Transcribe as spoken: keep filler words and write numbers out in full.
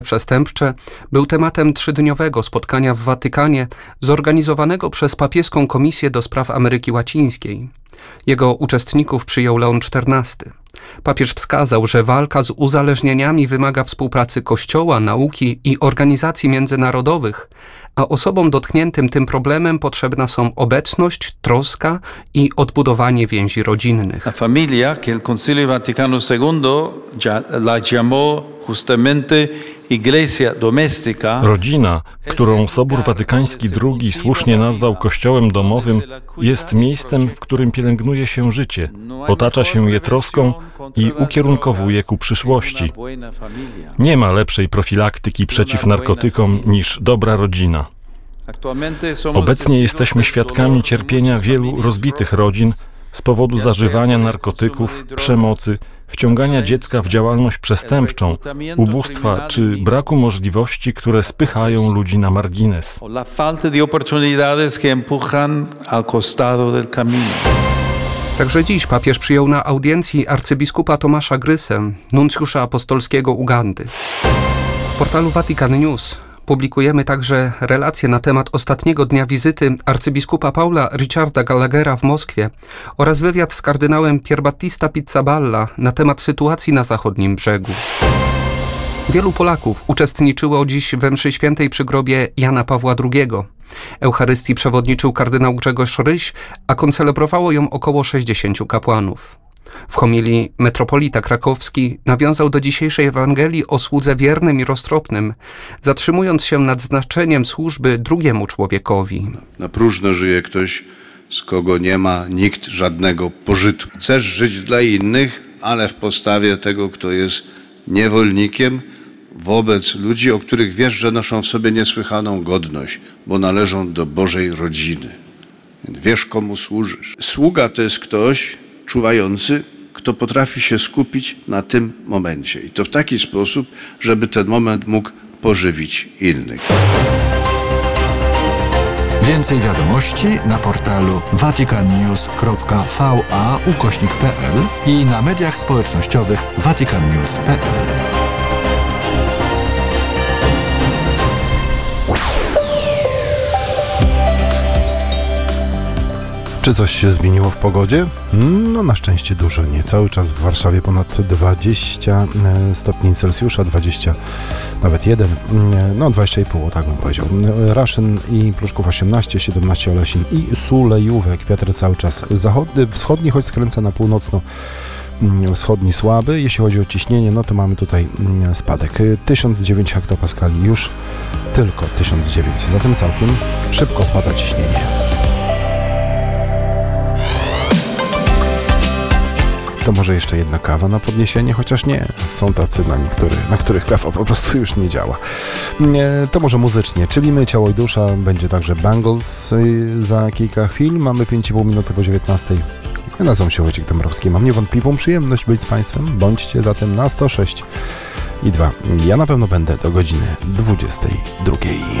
przestępcze był tematem trzydniowego spotkania w Watykanie zorganizowanego przez Papieską Komisję do Spraw Ameryki Łacińskiej. Jego uczestników przyjął Leon czternasty. Papież wskazał, że walka z uzależnieniami wymaga współpracy Kościoła, nauki i organizacji międzynarodowych, a osobom dotkniętym tym problemem potrzebna są obecność, troska i odbudowanie więzi rodzinnych. La familia que el Concilio Vaticano segundo la llamó justamente Iglesia domestica. Rodzina, którą Sobór Watykański drugi słusznie nazwał kościołem domowym, jest miejscem, w którym pielęgnuje się życie, otacza się je troską i ukierunkowuje ku przyszłości. Nie ma lepszej profilaktyki przeciw narkotykom niż dobra rodzina. Obecnie jesteśmy świadkami cierpienia wielu rozbitych rodzin z powodu zażywania narkotyków, przemocy, wciągania dziecka w działalność przestępczą, ubóstwa czy braku możliwości, które spychają ludzi na margines. Także dziś papież przyjął na audiencji arcybiskupa Tomasza Grysę, nuncjusza apostolskiego Ugandy. W portalu Vatican News publikujemy także relacje na temat ostatniego dnia wizyty arcybiskupa Paula Richarda Gallaghera w Moskwie oraz wywiad z kardynałem Pierbattista Pizzaballa na temat sytuacji na zachodnim brzegu. Wielu Polaków uczestniczyło dziś we mszy świętej przy grobie Jana Pawła drugiego. Eucharystii przewodniczył kardynał Grzegorz Ryś, a koncelebrowało ją około sześćdziesięciu kapłanów. W homilii metropolita krakowski nawiązał do dzisiejszej Ewangelii o słudze wiernym i roztropnym, zatrzymując się nad znaczeniem służby drugiemu człowiekowi. Na próżno żyje ktoś, z kogo nie ma nikt żadnego pożytku. Chcesz żyć dla innych, ale w postawie tego, kto jest niewolnikiem wobec ludzi, o których wiesz, że noszą w sobie niesłychaną godność, bo należą do Bożej rodziny. Wiesz, komu służysz. Sługa to jest ktoś czuwający, kto potrafi się skupić na tym momencie. I to w taki sposób, żeby ten moment mógł pożywić innych. Więcej wiadomości na portalu vaticannews kropka va ukośnik pl i na mediach społecznościowych vaticannews kropka pl. Czy coś się zmieniło w pogodzie? No na szczęście dużo nie. Cały czas w Warszawie ponad dwadzieścia stopni Celsjusza, dwadzieścia, nawet jeden, no dwadzieścia i pół, tak bym powiedział. Raszyn i Pruszków osiemnaście, siedemnaście Olesin i Sulejówek. Wiatr cały czas zachodni, wschodni, choć skręca na północno. Wschodni słaby. Jeśli chodzi o ciśnienie, no to mamy tutaj spadek. tysiąc dziewięć hektopaskali, już tylko tysiąc dziewięć. Zatem całkiem szybko spada ciśnienie. To może jeszcze jedna kawa na podniesienie, chociaż nie. Są tacy, na, niektóry, na których kawa po prostu już nie działa. To może muzycznie, czyli My, Ciało i Dusza. Będzie także Bangles za kilka chwil. Mamy pięć i pół minuty po dziewiętnastej. Ja nazywam się Wojciech Dąbrowski. Mam niewątpliwą przyjemność być z Państwem. Bądźcie zatem na sto sześć i dwa. Ja na pewno będę do godziny dwudziestej drugiej.